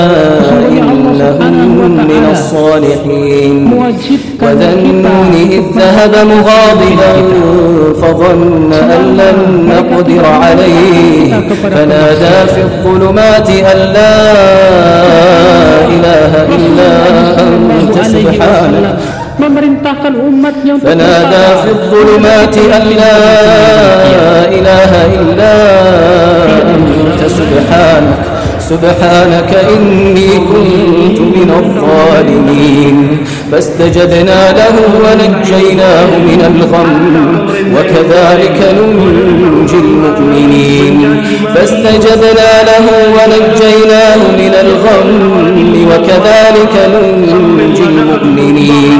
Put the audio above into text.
إنهم من الصالحين وذا النون إذ ذهب مغاضبا فظن أن لن نقدر عليه فنادى في الظلمات أن لا إله إلا أنت سبحانك فنادى في الظلمات أن لا إله إلا أنت سبحانك إني كنت من الظالمين فاستجبنا له ونجيناه من الغم وكذلك ننجي المؤمنين فاستجبنا له ونجيناه من الغم وكذلك ننجي المؤمنين